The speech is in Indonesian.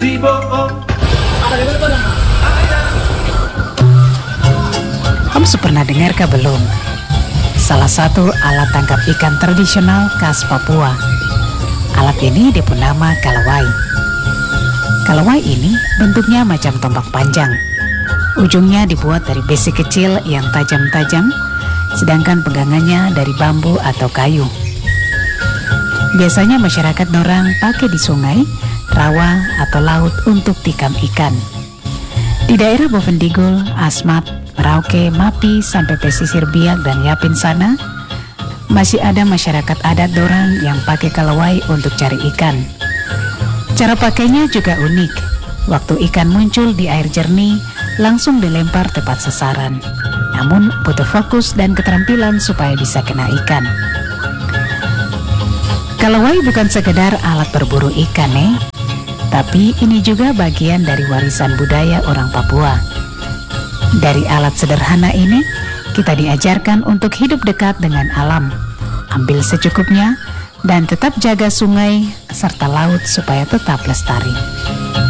Kamu pernah dengarkah belum? Salah satu alat tangkap ikan tradisional khas Papua. Alat ini diberi nama kalawai. Kalawai ini bentuknya macam tombak panjang. Ujungnya dibuat dari besi kecil yang tajam-tajam, sedangkan pegangannya dari bambu atau kayu. Biasanya masyarakat Norang pakai di sungai, rawa, atau laut untuk tikam ikan. Di daerah Bovendigul, Asmat, Merauke, Mapi, sampai pesisir Biak dan Yapin sana, masih ada masyarakat adat Dorang yang pakai kalawai untuk cari ikan. Cara pakainya juga unik. Waktu ikan muncul di air jernih, langsung dilempar tepat sasaran. Namun butuh fokus dan keterampilan supaya bisa kena ikan. Kalawai bukan sekedar alat berburu ikan, tapi ini juga bagian dari warisan budaya orang Papua. Dari alat sederhana ini, kita diajarkan untuk hidup dekat dengan alam, ambil secukupnya, dan tetap jaga sungai serta laut supaya tetap lestari.